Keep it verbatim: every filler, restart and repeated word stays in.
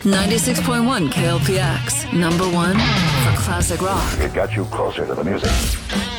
ninety-six point one K L P X, number one for classic rock. It got you closer to the music.